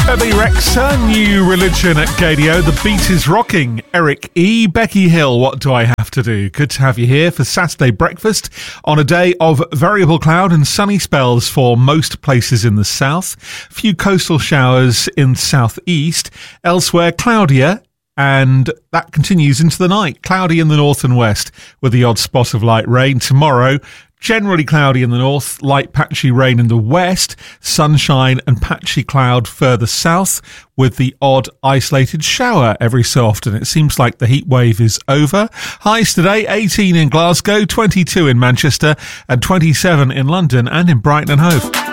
Bebe Rexha, New Religion at Gadio. The beat is rocking. Eric E. Becky Hill, What Do I Have to Do? Good to have you here for Saturday breakfast on a day of variable cloud and sunny spells for most places in the south. Few coastal showers in southeast. Elsewhere, cloudier. And that continues into the night. Cloudy in the north and west with the odd spot of light rain. Tomorrow, generally cloudy in the north, light patchy rain in the west, sunshine and patchy cloud further south with the odd isolated shower every so often. It seems like the heat wave is over. Highs today, 18 in Glasgow, 22 in Manchester and 27 in London and in Brighton and Hove.